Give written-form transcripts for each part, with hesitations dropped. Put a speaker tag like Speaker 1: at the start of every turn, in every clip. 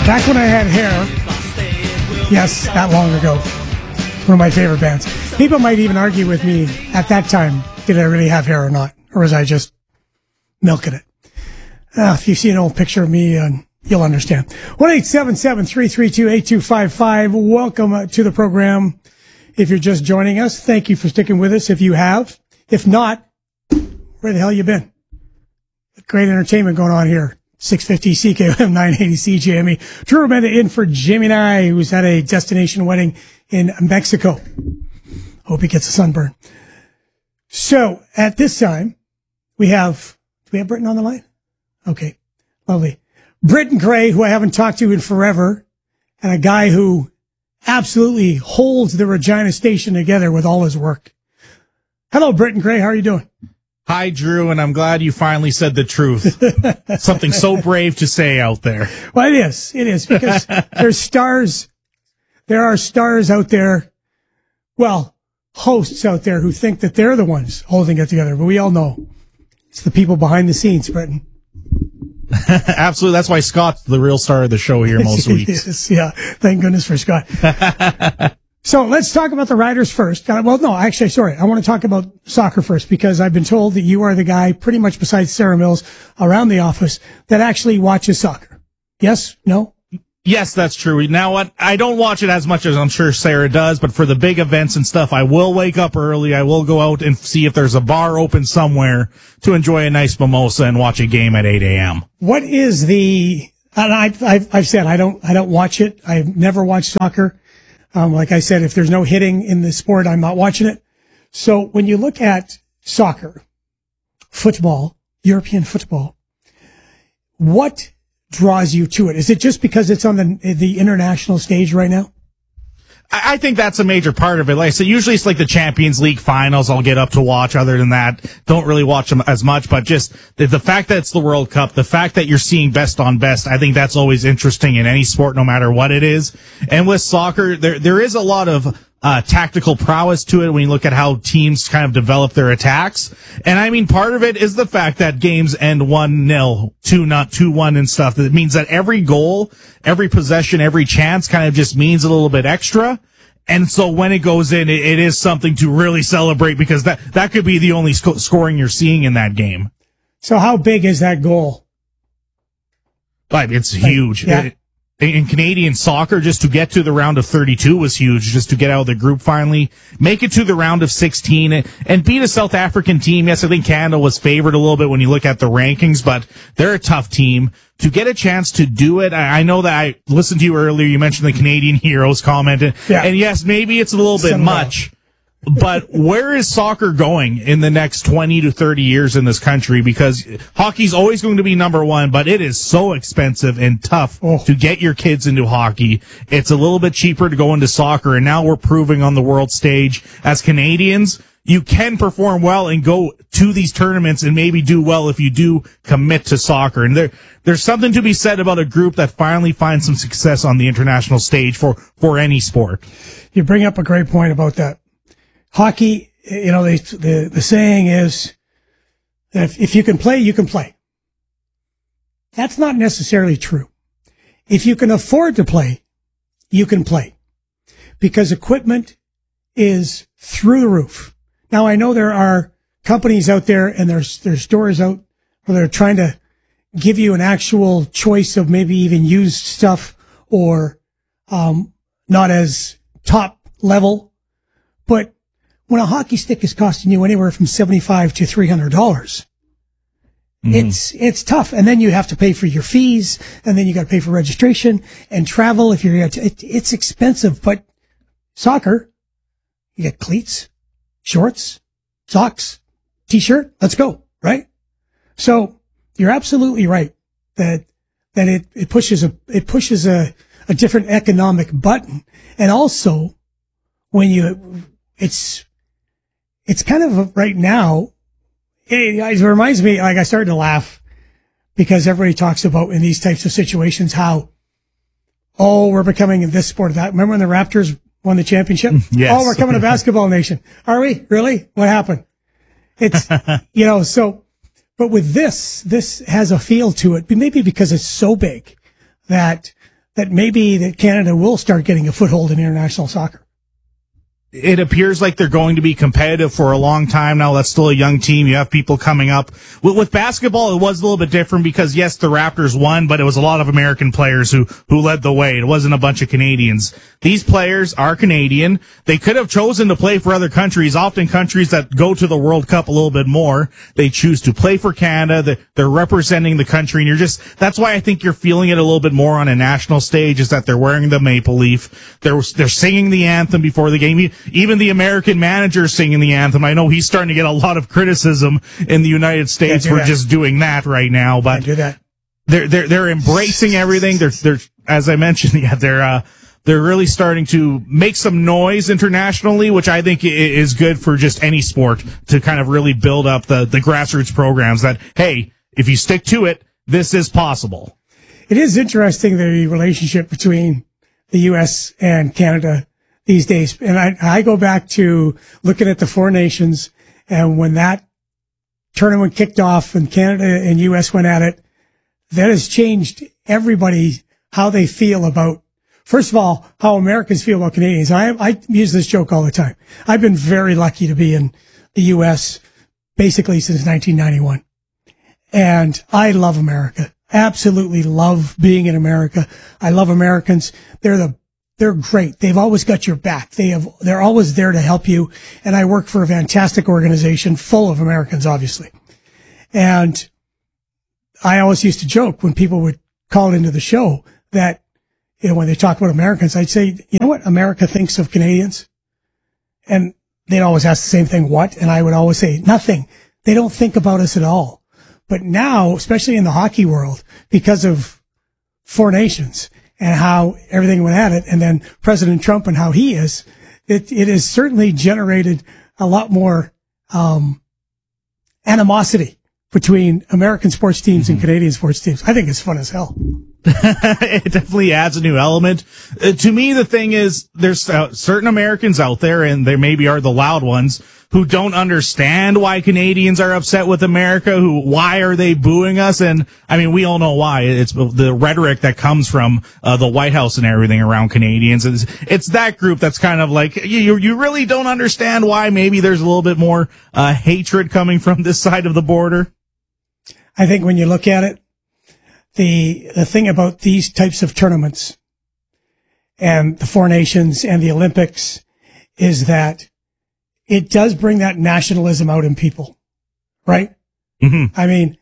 Speaker 1: Back when I had hair, yes, that long ago, one of my favorite bands. People might even argue with me at that time, did I really have hair or not? Or was I just milking it? If you see an old picture of me, you'll understand. 1-877-332-8255. Welcome to the program. If you're just joining us, thank you for sticking with us if you have. If not, where the hell you been? Great entertainment going on here. 650 CKM 980 CJME. Drew Romenda in for Jimmy and I, who's at a destination wedding in Mexico. Hope he gets a sunburn. So at this time, do we have Britton on the line? Okay. Lovely. Britton Gray, who I haven't talked to in forever, and a guy who absolutely holds the Regina station together with all his work. Hello, Britton Gray. How are you doing?
Speaker 2: Hi, Drew, and I'm glad you finally said the truth. Something so brave to say out there.
Speaker 1: Well, it is, because there are stars out there, well, hosts out there who think that they're the ones holding it together, but we all know it's the people behind the scenes, Britton.
Speaker 2: Absolutely. That's why Scott's the real star of the show here most weeks.
Speaker 1: Yeah. Thank goodness for Scott. So let's talk about the Riders first. Well, no, actually, sorry. I want to talk about soccer first because I've been told that you are the guy, pretty much besides Sarah Mills, around the office that actually watches soccer. Yes? No?
Speaker 2: Yes, that's true. Now, what? I don't watch it as much as I'm sure Sarah does, but for the big events and stuff, I will wake up early. I will go out and see if there's a bar open somewhere to enjoy a nice mimosa and watch a game at 8 a.m.
Speaker 1: What is and I've said I don't watch it. I've never watched soccer. Like I said, if there's no hitting in the sport, I'm not watching it. So when you look at soccer, football, European football, what draws you to it? Is it just because it's on the international stage right now?
Speaker 2: I think that's a major part of it. Like I said, usually it's like the Champions League finals I'll get up to watch. Other than that, don't really watch them as much. But just the fact that it's the World Cup, the fact that you're seeing best on best, I think that's always interesting in any sport, no matter what it is. And with soccer, there is a lot of tactical prowess to it when you look at how teams kind of develop their attacks. And I mean, part of it is the fact that games end 1-0, 2-1 and stuff. That means that every goal, every possession, every chance kind of just means a little bit extra. And so when it goes in, it is something to really celebrate because that could be the only scoring you're seeing in that game.
Speaker 1: So how big is that goal?
Speaker 2: But it's huge.
Speaker 1: Yeah.
Speaker 2: In Canadian soccer, just to get to the round of 32 was huge, just to get out of the group finally, make it to the round of 16 and beat a South African team. Yes, I think Canada was favored a little bit when you look at the rankings, but they're a tough team. To get a chance to do it, I know that I listened to you earlier, you mentioned the Canadian heroes comment, and yes, maybe it's a little bit much. But where is soccer going in the next 20 to 30 years in this country? Because hockey's always going to be number one, but it is so expensive and tough to get your kids into hockey. It's a little bit cheaper to go into soccer, and now we're proving on the world stage as Canadians, you can perform well and go to these tournaments and maybe do well if you do commit to soccer. And there's something to be said about a group that finally finds some success on the international stage for any sport.
Speaker 1: You bring up a great point about that. Hockey, the saying is that if you can play, you can play. That's not necessarily true. If you can afford to play, you can play because equipment is through the roof. Now, I know there are companies out there and there's stores out where they're trying to give you an actual choice of maybe even used stuff or not as top level, but when a hockey stick is costing you anywhere from $75 to $300, it's tough. And then you have to pay for your fees, and then you got to pay for registration and travel. It's expensive. But soccer, you get cleats, shorts, socks, t-shirt. Let's go, right? So you're absolutely right that it pushes a different economic button, and also when it's kind of right now, it reminds me, like I started to laugh because everybody talks about in these types of situations how, we're becoming this sport or that. Remember when the Raptors won the championship?
Speaker 2: Yes.
Speaker 1: Oh, we're coming a basketball nation. Are we? Really? What happened? It's, but with this has a feel to it, maybe because it's so big that that maybe that Canada will start getting a foothold in international soccer.
Speaker 2: It appears like they're going to be competitive for a long time now. That's still a young team. You have people coming up. With basketball, it was a little bit different because, yes, the Raptors won, but it was a lot of American players who led the way. It wasn't a bunch of Canadians. These players are Canadian. They could have chosen to play for other countries, often countries that go to the World Cup a little bit more. They choose to play for Canada. They're representing the country, and that's why I think you're feeling it a little bit more on a national stage, is that they're wearing the maple leaf. They're singing the anthem before the game. Even the American manager singing the anthem. I know he's starting to get a lot of criticism in the United States for just doing that right now, but they're embracing everything. They're as I mentioned, they're really starting to make some noise internationally, which I think is good for just any sport to kind of really build up the grassroots programs that, hey, if you stick to it, this is possible.
Speaker 1: It is interesting, the relationship between the U.S. and Canada these days. And I go back to looking at the Four Nations, and when that tournament kicked off and Canada and U.S. went at it, that has changed everybody, how they feel about, first of all, how Americans feel about Canadians. I use this joke all the time. I've been very lucky to be in the U.S. basically since 1991. And I love America. Absolutely love being in America. I love Americans. They're great. They've always got your back. They're always there to help you. And I work for a fantastic organization full of Americans, obviously. And I always used to joke when people would call into the show that, when they talk about Americans, I'd say, you know what America thinks of Canadians? And they'd always ask the same thing, what? And I would always say, nothing. They don't think about us at all. But now, especially in the hockey world, because of Four Nations and how everything went at it, and then President Trump and how he is, it has certainly generated a lot more animosity between American sports teams and Canadian sports teams. I think it's fun as hell.
Speaker 2: It definitely adds a new element. To me, the thing is, there's certain Americans out there, and they maybe are the loud ones, who don't understand why Canadians are upset with America, why are they booing us? And I mean, we all know why. It's the rhetoric that comes from the White House and everything around Canadians. It's that group that's kind of like, you really don't understand why maybe there's a little bit more hatred coming from this side of the border.
Speaker 1: I think when you look at it, the thing about these types of tournaments and the Four Nations and the Olympics is that it does bring that nationalism out in people, right? Mm-hmm. I mean,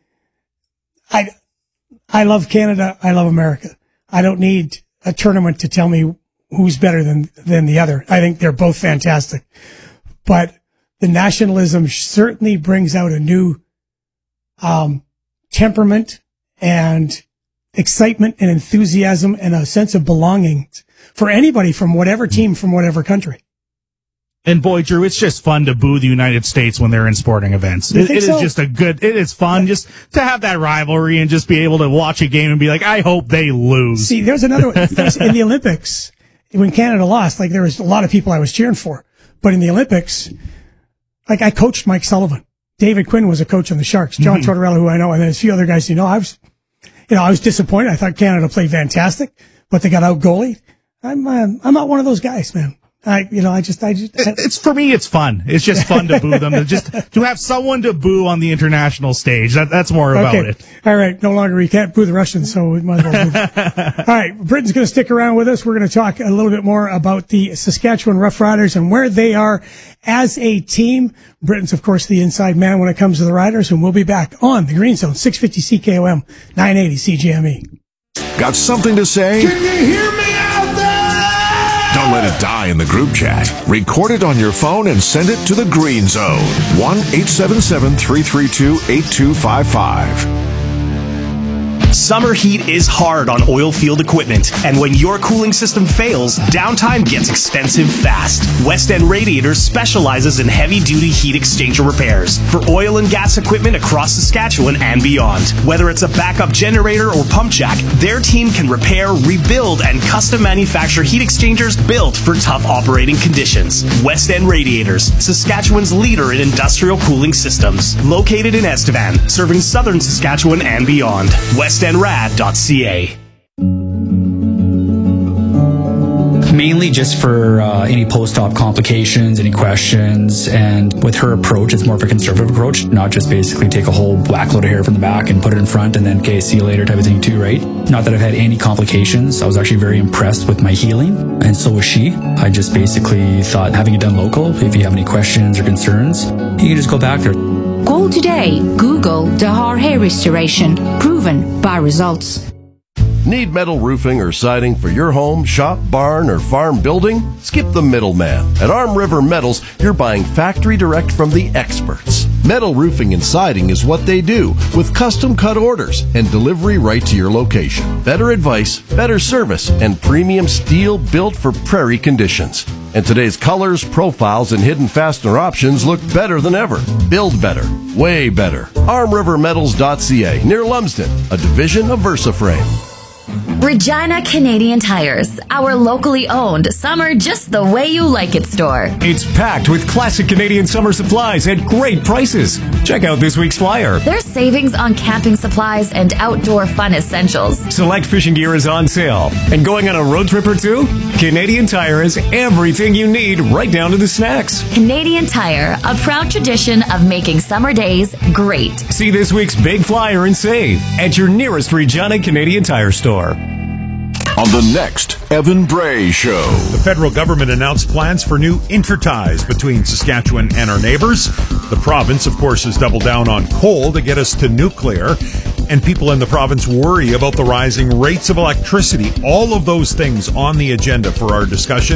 Speaker 1: I love Canada. I love America. I don't need a tournament to tell me who's better than the other. I think they're both fantastic, but the nationalism certainly brings out a new, temperament and excitement and enthusiasm and a sense of belonging for anybody from whatever team, from whatever country.
Speaker 2: And boy, Drew, it's just fun to boo the United States when they're in sporting events. It is just it is fun just to have that rivalry and just be able to watch a game and be like, I hope they lose.
Speaker 1: See, there's another one. In the Olympics, when Canada lost, like there was a lot of people I was cheering for, but in the Olympics, like I coached Mike Sullivan. David Quinn was a coach on the Sharks. John Tortorella, who I know, and then a few other guys, I was disappointed. I thought Canada played fantastic, but they got out goalied. I'm not one of those guys, man. It's
Speaker 2: for me, it's fun. It's just fun to boo them. To have someone to boo on the international stage. That's more about it.
Speaker 1: All right. No longer, we can't boo the Russians, so we might as well boo. All right. Britain's going to stick around with us. We're going to talk a little bit more about the Saskatchewan Roughriders and where they are as a team. Britain's, of course, the inside man when it comes to the Riders, and we'll be back on the Green Zone, 650 CKOM, 980 CGME.
Speaker 3: Got something to say?
Speaker 4: Can you hear me out there?
Speaker 3: Don't let it die in the group chat. Record it on your phone and send it to the Green Zone. 1-877-332-8255.
Speaker 5: Summer heat is hard on oil field equipment, and when your cooling system fails, downtime gets expensive fast. West End Radiators specializes in heavy-duty heat exchanger repairs for oil and gas equipment across Saskatchewan and beyond. Whether it's a backup generator or pump jack, their team can repair, rebuild, and custom manufacture heat exchangers built for tough operating conditions. West End Radiators, Saskatchewan's leader in industrial cooling systems. Located in Estevan, serving southern Saskatchewan and beyond. WestEndRad.ca.
Speaker 6: mainly just for any post-op complications, any questions. And with her approach, it's more of a conservative approach, not just basically take a whole whack load of hair from the back and put it in front and then, okay, see you later type of thing too, right? Not that I've had any complications. I was actually very impressed with my healing, and so was she. I just basically thought, having it done local, if you have any questions or concerns, you can just go back there.
Speaker 7: Call today. Google Dahar Hair Restoration. Proven by results.
Speaker 8: Need metal roofing or siding for your home, shop, barn, or farm building? Skip the middleman. At Arm River Metals, you're buying factory direct from the experts. Metal roofing and siding is what they do, with custom cut orders and delivery right to your location. Better advice, better service, and premium steel built for prairie conditions. And today's colors, profiles, and hidden fastener options look better than ever. Build better. Way better. ArmRiverMetals.ca, near Lumsden, a division of VersaFrame.
Speaker 9: Regina Canadian Tires, our locally owned summer just the way you like it store.
Speaker 10: It's packed with classic Canadian summer supplies at great prices. Check out this week's flyer.
Speaker 9: There's savings on camping supplies and outdoor fun essentials.
Speaker 10: Select fishing gear is on sale. And going on a road trip or two? Canadian Tire has everything you need, right down to the snacks.
Speaker 9: Canadian Tire, a proud tradition of making summer days great.
Speaker 10: See this week's big flyer and save at your nearest Regina Canadian Tire store.
Speaker 3: On the next Evan Bray Show.
Speaker 11: The federal government announced plans for new interties between Saskatchewan and our neighbors. The province, of course, has doubled down on coal to get us to nuclear. And people in the province worry about the rising rates of electricity. All of those things on the agenda for our discussion.